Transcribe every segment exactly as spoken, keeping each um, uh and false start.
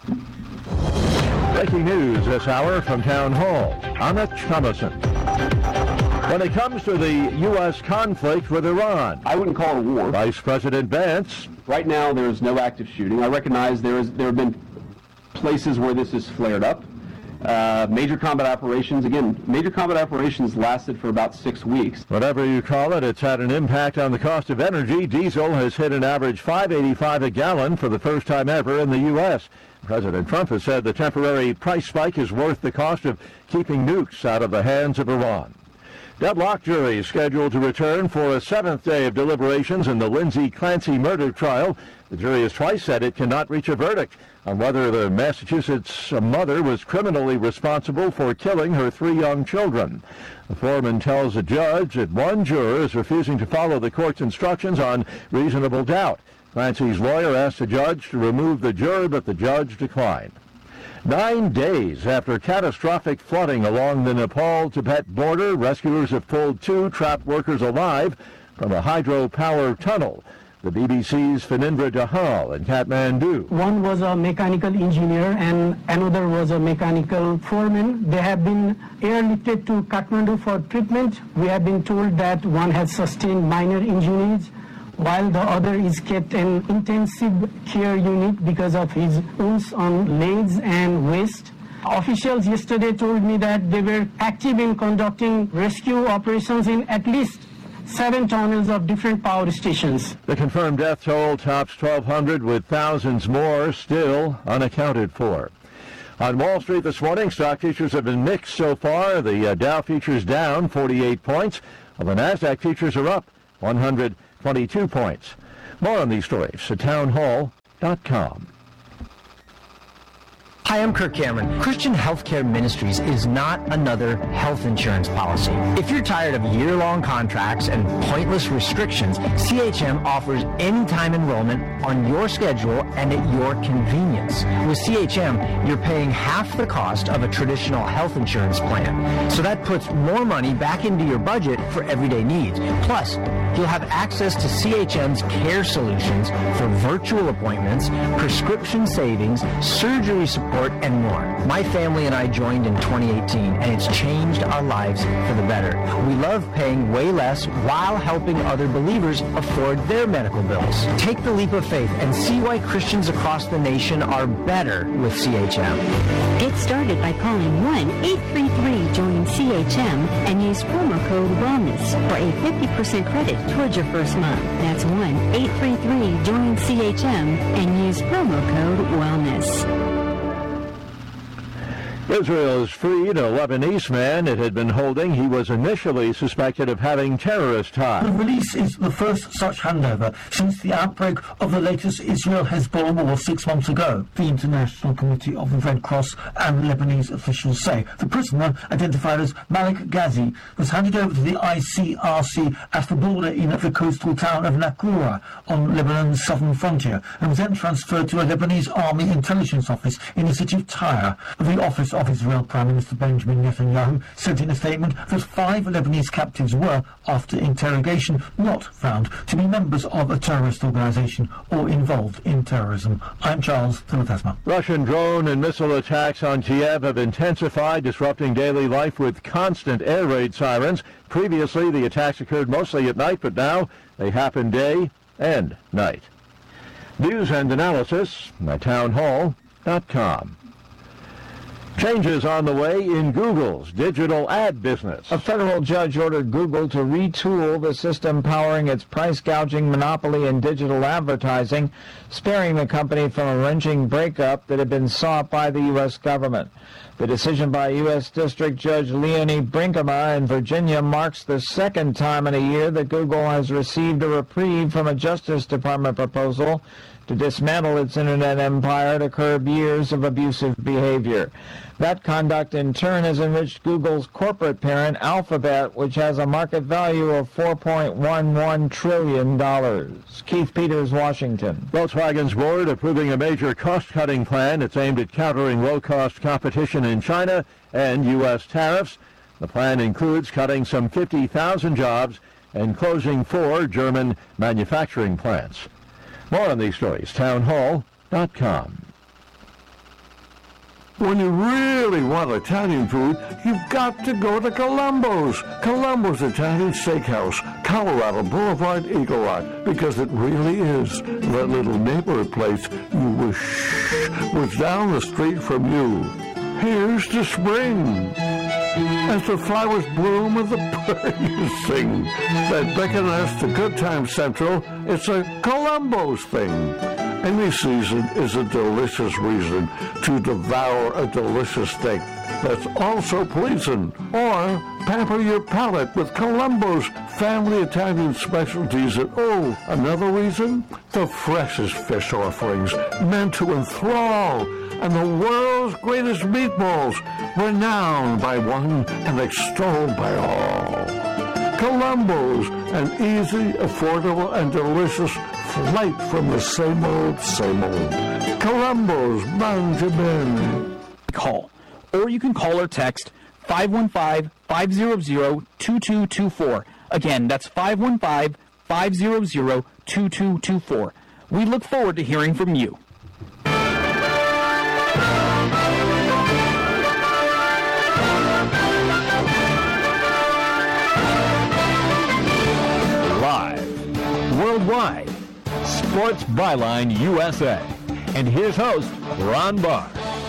Breaking news this hour from Town Hall. Anna Chumison. When it comes to the U S conflict with Iran, I wouldn't call it a war. Vice President Vance. Right now, there is no active shooting. I recognize there is there have been places where this has flared up. Uh, major combat operations, again, major combat operations lasted for about six weeks. Whatever you call it, it's had an impact on the cost of energy. Diesel has hit an average five eighty-five a gallon for the first time ever in the U S President Trump has said the temporary price spike is worth the cost of keeping nukes out of the hands of Iran. Deadlock jury is scheduled to return for a seventh day of deliberations in the Lindsay Clancy murder trial. The jury has twice said it cannot reach a verdict on whether the Massachusetts mother was criminally responsible for killing her three young children. The foreman tells the judge that one juror is refusing to follow the court's instructions on reasonable doubt. Clancy's lawyer asked the judge to remove the juror, but the judge declined. Nine days after catastrophic flooding along the Nepal-Tibet border, rescuers have pulled two trapped workers alive from a hydropower tunnel. The B B C's Phanindra Dahal in Kathmandu. One was a mechanical engineer and another was a mechanical foreman. They have been airlifted to Kathmandu for treatment. We have been told that one has sustained minor injuries, while the other is kept in intensive care unit because of his wounds on legs and waist. Officials yesterday told me that they were active in conducting rescue operations in at least seven tunnels of different power stations. The confirmed death toll tops twelve hundred, with thousands more still unaccounted for. On Wall Street this morning, stock futures have been mixed so far. The uh, Dow futures down forty-eight points, while the NASDAQ futures are up one hundred twenty-two points. More on these stories at town hall dot com. Hi, I'm Kirk Cameron. Christian Healthcare Ministries is not another health insurance policy. If you're tired of year-long contracts and pointless restrictions, C H M offers anytime enrollment on your schedule and at your convenience. With C H M, you're paying half the cost of a traditional health insurance plan. So that puts more money back into your budget for everyday needs. Plus, you'll have access to C H M's care solutions for virtual appointments, prescription savings, surgery support, and more. My family and I joined in twenty eighteen, and it's changed our lives for the better. We love paying way less while helping other believers afford their medical bills. Take the leap of faith and see why Christians across the nation are better with C H M. Get started by calling one eight three three join C H M and use promo code WELLNESS for a fifty percent credit towards your first month. That's one eight three three join C H M and use promo code WELLNESS. Israel has freed a Lebanese man it had been holding. He was initially suspected of having terrorist ties. The release is the first such handover since the outbreak of the latest Israel-Hezbollah war six months ago. The International Committee of the Red Cross and Lebanese officials say the prisoner, identified as Malik Ghazi, was handed over to the I C R C at the border in the coastal town of Naqoura on Lebanon's southern frontier, and was then transferred to a Lebanese army intelligence office in the city of Tyre. The office of Israel Prime Minister Benjamin Netanyahu said in a statement that five Lebanese captives were, after interrogation, not found to be members of a terrorist organization or involved in terrorism. I'm Charles Teletasma. Russian drone and missile attacks on Kiev have intensified, disrupting daily life with constant air raid sirens. Previously, the attacks occurred mostly at night, but now they happen day and night. News and analysis at town hall dot com. Changes on the way in Google's digital ad business. A federal judge ordered Google to retool the system powering its price-gouging monopoly in digital advertising, sparing the company from a wrenching breakup that had been sought by the U S government. The decision by U S District Judge Leonie Brinkema in Virginia marks the second time in a year that Google has received a reprieve from a Justice Department proposal to dismantle its internet empire to curb years of abusive behavior. That conduct, in turn, has enriched Google's corporate parent, Alphabet, which has a market value of four point one one trillion dollars. Keith Peters, Washington. Volkswagen's board approving a major cost-cutting plan. It's aimed at countering low-cost competition in China and U S tariffs. The plan includes cutting some fifty thousand jobs and closing four German manufacturing plants. More on these stories, town hall dot com. When you really want Italian food, you've got to go to Columbo's. Columbo's Italian Steakhouse, Colorado Boulevard, Eagle Rock, because it really is that little neighborhood place you wish was down the street from you. Here's to spring. As the flowers bloom and the birds sing, that beckon us to Good Time Central, it's a Columbo's thing. Any season is a delicious reason to devour a delicious steak that's also pleasing. Or pamper your palate with Columbo's family Italian specialties. And oh, another reason? The freshest fish offerings meant to enthrall, and the world's greatest meatballs, renowned by one and extolled by all. Columbo's, an easy, affordable, and delicious flight from the same old, same old. Columbo's, mangia bene. Call, or you can call or text five one five, five hundred, two two two four. Again, that's five one five, five hundred, two two two four. We look forward to hearing from you. Worldwide, Sports Byline U S A. And here's host, Ron Barr.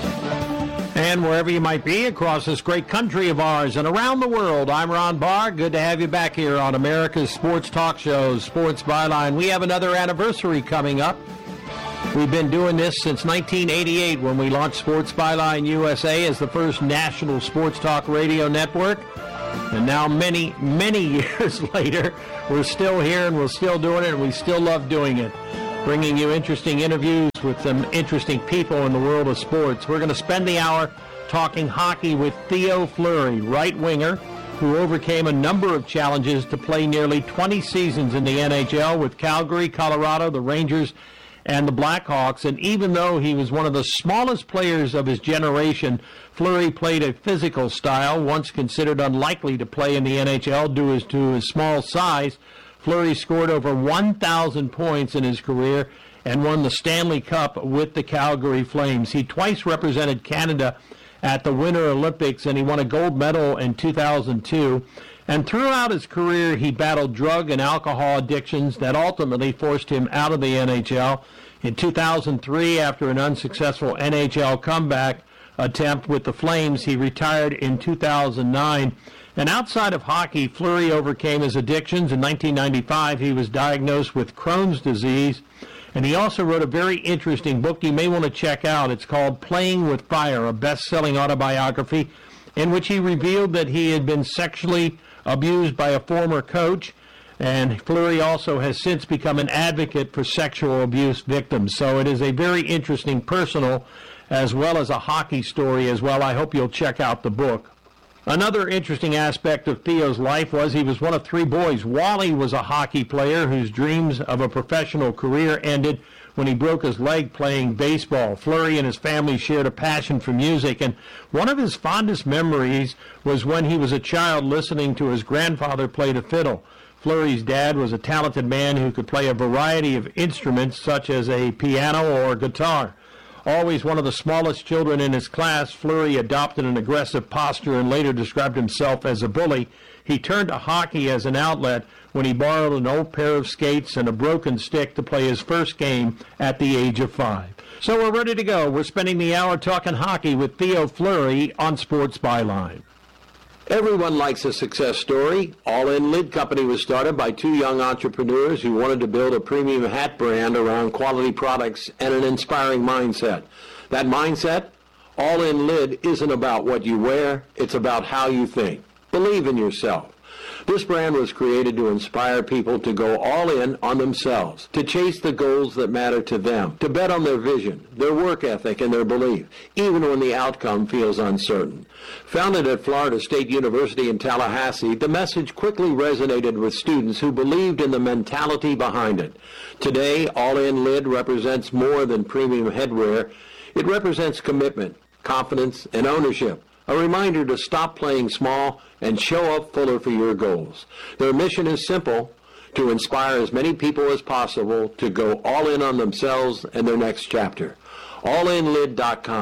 And wherever you might be across this great country of ours and around the world, I'm Ron Barr. Good to have you back here on America's Sports Talk Shows, Sports Byline. We have another anniversary coming up. We've been doing this since nineteen eighty-eight when we launched Sports Byline U S A as the first national sports talk radio network. And now many, many years later, we're still here and we're still doing it, and we still love doing it. Bringing you interesting interviews with some interesting people in the world of sports. We're going to spend the hour talking hockey with Theo Fleury, right winger, who overcame a number of challenges to play nearly twenty seasons in the N H L with Calgary, Colorado, the Rangers, and the Blackhawks. And even though he was one of the smallest players of his generation, Fleury played a physical style, once considered unlikely to play in the N H L due to his small size. Fleury scored over one thousand points in his career and won the Stanley Cup with the Calgary Flames. He twice represented Canada at the Winter Olympics, and he won a gold medal in two thousand two. And throughout his career, he battled drug and alcohol addictions that ultimately forced him out of the N H L. In two thousand three, after an unsuccessful N H L comeback attempt with the Flames, he retired in two thousand nine. And outside of hockey, Fleury overcame his addictions. In nineteen ninety-five, he was diagnosed with Crohn's disease. And he also wrote a very interesting book you may want to check out. It's called Playing with Fire, a best-selling autobiography in which he revealed that he had been sexually abused by a former coach. And Fleury also has since become an advocate for sexual abuse victims. So it is a very interesting personal as well as a hockey story as well. I hope you'll check out the book. Another interesting aspect of Theo's life was he was one of three boys. Wally was a hockey player whose dreams of a professional career ended when he broke his leg playing baseball. Fleury and his family shared a passion for music, and one of his fondest memories was when he was a child listening to his grandfather play the fiddle. Fleury's dad was a talented man who could play a variety of instruments such as a piano or guitar. Always one of the smallest children in his class, Fleury adopted an aggressive posture and later described himself as a bully. He turned to hockey as an outlet when he borrowed an old pair of skates and a broken stick to play his first game at the age of five. So we're ready to go. We're spending the hour talking hockey with Theo Fleury on Sports Byline. Everyone likes a success story. All In Lid Company was started by two young entrepreneurs who wanted to build a premium hat brand around quality products and an inspiring mindset. That mindset? All In Lid isn't about what you wear, it's about how you think. Believe in yourself. This brand was created to inspire people to go all in on themselves, to chase the goals that matter to them, to bet on their vision, their work ethic, and their belief, even when the outcome feels uncertain. Founded at Florida State University in Tallahassee, the message quickly resonated with students who believed in the mentality behind it. Today, All In Lid represents more than premium headwear. It represents commitment, confidence, and ownership. A reminder to stop playing small and show up fuller for your goals. Their mission is simple, to inspire as many people as possible to go all in on themselves and their next chapter. all in lid dot com.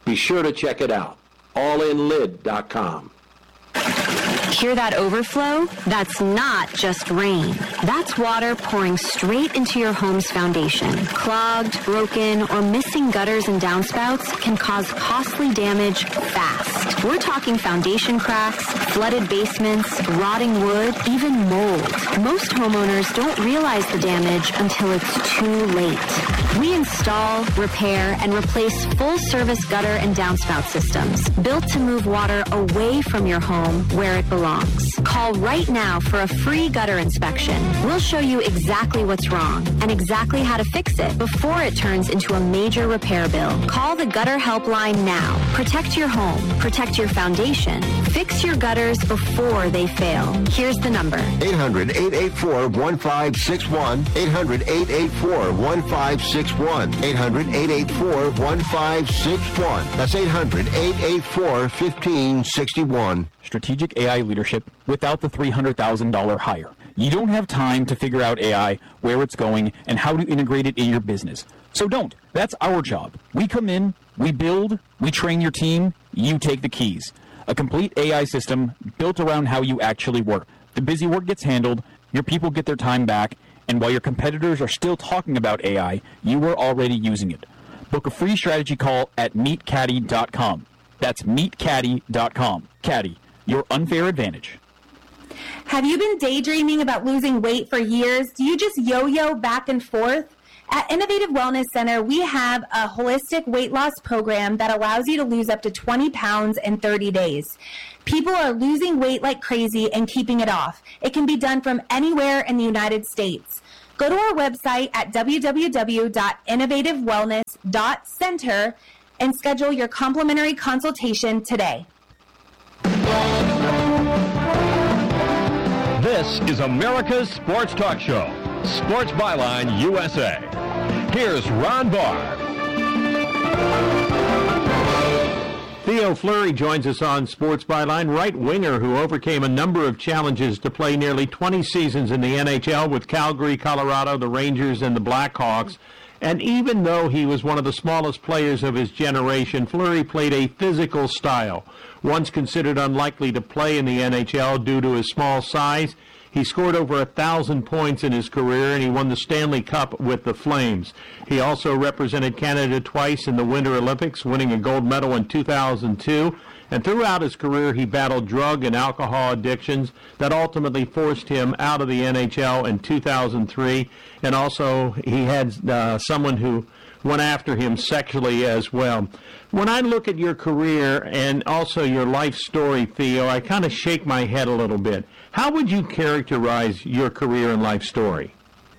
Be sure to check it out, all in lid dot com. Hear that overflow? That's not just rain. That's water pouring straight into your home's foundation. Clogged, broken, or missing gutters and downspouts can cause costly damage fast. We're talking foundation cracks, flooded basements, rotting wood, even mold. Most homeowners don't realize the damage until it's too late. We install, repair, and replace full-service gutter and downspout systems built to move water away from your home where it belongs. Call right now for a free gutter inspection. We'll show you exactly what's wrong and exactly how to fix it before it turns into a major repair bill. Call the Gutter Helpline now. Protect your home. Protect your foundation. Fix your gutters before they fail. Here's the number. eight hundred, eight eight four, one five six one. eight hundred, eight eight four, one five six one. eight hundred, eight eight four, one five six one. That's eight hundred, eight eight four, one five six one. Strategic A I leadership without the three hundred thousand dollars hire. You don't have time to figure out A I, where it's going, and how to integrate it in your business. So don't. That's our job. We come in, we build, we train your team, you take the keys. A complete A I system built around how you actually work. The busy work gets handled, your people get their time back, and while your competitors are still talking about A I, you are already using it. Book a free strategy call at meet caddy dot com. That's meet caddy dot com. Caddy, your unfair advantage. Have you been daydreaming about losing weight for years? Do you just yo-yo back and forth? At Innovative Wellness Center, we have a holistic weight loss program that allows you to lose up to twenty pounds in thirty days. People are losing weight like crazy and keeping it off. It can be done from anywhere in the United States. Go to our website at w w w dot innovative wellness dot center and schedule your complimentary consultation today. This is America's Sports Talk Show, Sports Byline U S A. Here's Ron Barr. Theo Fleury joins us on Sports Byline, right winger who overcame a number of challenges to play nearly twenty seasons in the N H L with Calgary, Colorado, the Rangers, and the Blackhawks. And even though he was one of the smallest players of his generation, Fleury played a physical style. Once considered unlikely to play in the N H L due to his small size, he scored over a thousand points in his career, and he won the Stanley Cup with the Flames. He also represented Canada twice in the Winter Olympics, winning a gold medal in two thousand two. And throughout his career, he battled drug and alcohol addictions that ultimately forced him out of the N H L in two thousand three. And also, he had uh, someone who went after him sexually as well. When I look at your career and also your life story, Theo, I kind of shake my head a little bit. How would you characterize your career and life story?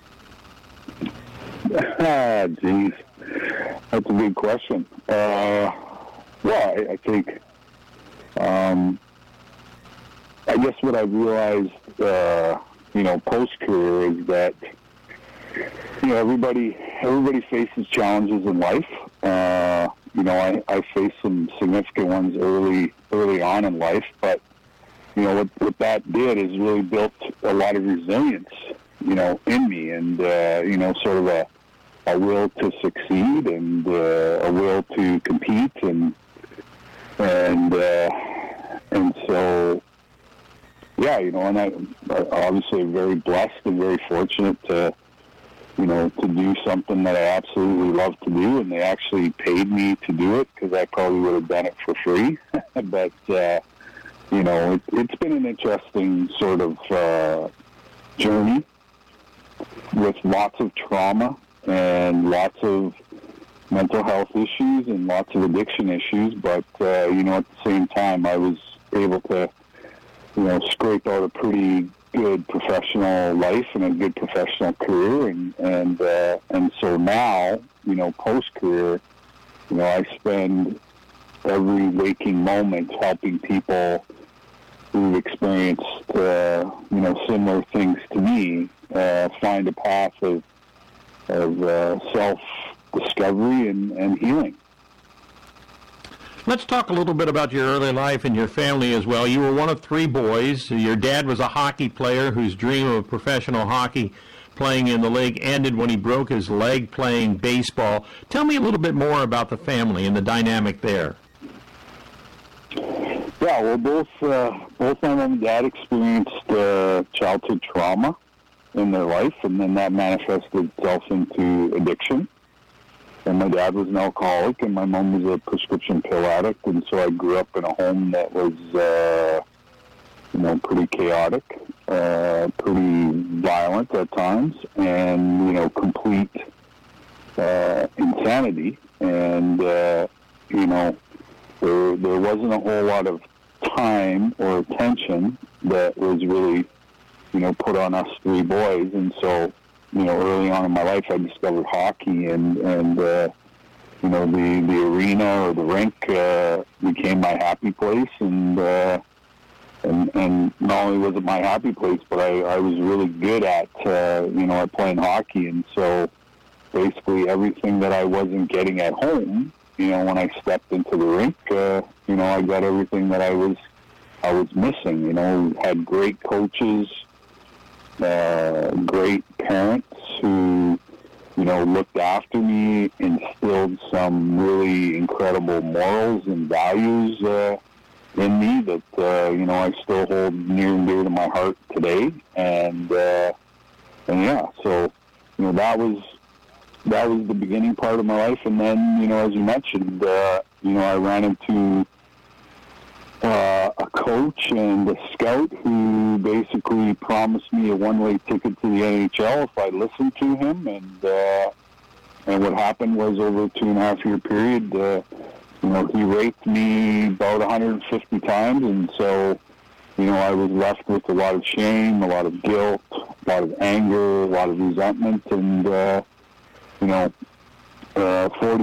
Ah, geez. That's a good question. Uh, well, I, I think, um, I guess what I realized, uh, you know, post-career is that, you know, everybody, everybody faces challenges in life. Uh, you know, I, I faced some significant ones early, early on in life, but, you know, what, what that did is really built a lot of resilience, you know, in me, and, uh, you know, sort of a, a will to succeed and uh, a will to compete, and, and, uh, and so, yeah, you know, and I, I obviously very blessed and very fortunate to, you know, to do something that I absolutely love to do, and they actually paid me to do it, because I probably would have done it for free. But, uh, you know, it, it's been an interesting sort of uh, journey with lots of trauma and lots of mental health issues and lots of addiction issues. But, uh, you know, at the same time, I was able to, you know, scrape out a pretty good professional life and a good professional career, and and uh, and so now, you know, post career, you know, I spend every waking moment helping people who've experienced uh, you know, similar things to me uh, find a path of of uh, self discovery and, and healing. Let's talk a little bit about your early life and your family as well. You were one of three boys. Your dad was a hockey player whose dream of professional hockey playing in the league ended when he broke his leg playing baseball. Tell me a little bit more about the family and the dynamic there. Yeah, well, both uh, both my mom and dad experienced uh, childhood trauma in their life, and then that manifested itself into addiction. And my dad was an alcoholic, and my mom was a prescription pill addict, and so I grew up in a home that was, uh, you know, pretty chaotic, uh, pretty violent at times, and, you know, complete uh, insanity. And, uh, you know, there, there wasn't a whole lot of time or attention that was really, you know, put on us three boys. And so, you know, early on in my life, I discovered hockey, and, and uh, you know, the, the arena or the rink uh, became my happy place. And, uh, and and not only was it my happy place, but I, I was really good at, uh, you know, at playing hockey. And so basically everything that I wasn't getting at home, you know, when I stepped into the rink, uh, you know, I got everything that I was I was missing. You know, had great coaches, uh, great parents who, you know, looked after me, instilled some really incredible morals and values uh, in me that, uh, you know, I still hold near and dear to my heart today. And, uh, and yeah, so, you know, that was, that was the beginning part of my life. And then, you know, as you mentioned, uh, you know, I ran into uh, a coach and a scout who basically promised me a one-way ticket to the N H L if I listened to him. And uh, and what happened was, over a two and a half year period, uh, you know, he raped me about one hundred fifty times, and so, you know, I was left with a lot of shame, a lot of guilt, a lot of anger, a lot of resentment, and uh, you know, uh, forty